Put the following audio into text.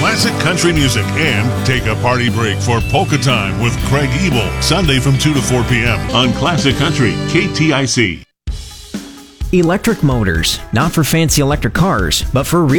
classic country music, and take a party break for Polka Time with Craig Ebel, Sunday from 2 to 4 p.m. on Classic Country, KTIC. Electric motors, not for fancy electric cars, but for real